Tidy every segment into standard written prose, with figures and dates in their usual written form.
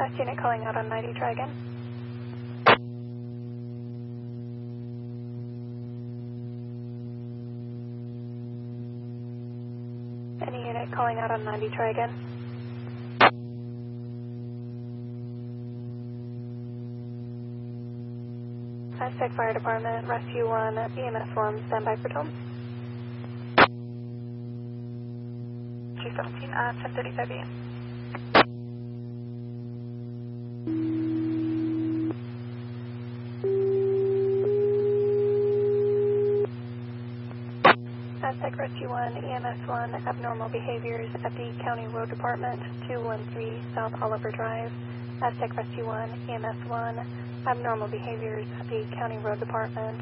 Last unit calling out on 90, try again. Any unit calling out on 90, try again. Aztec Fire Department, Rescue 1, EMS 1, standby for tone. 217, 1035 AM. Aztec Rescue 1, EMS 1, abnormal behaviors at the County Road Department, 213 South Oliver Drive. Aztec Rescue 1, EMS 1, abnormal behaviors at the County Road Department,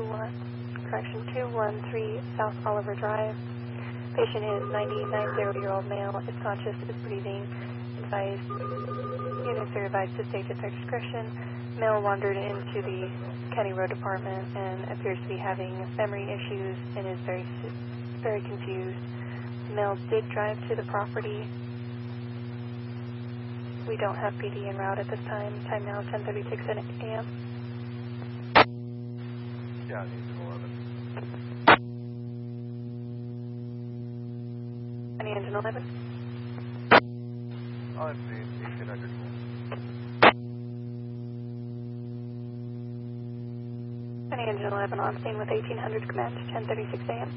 213 South Oliver Drive. Patient is 90-year-old male, is conscious, is breathing. Advised, units are advised to stage at their discretion. Male wandered into the County Road Department and appears to be having memory issues and is very confused. Male did drive to the property. We don't have PD en route at this time. Time now 10:36 AM. Yeah, Engine 11. Any Engine 11? On scene, 1800. Any Engine 11 on scene with 1800 command, 10:36 AM.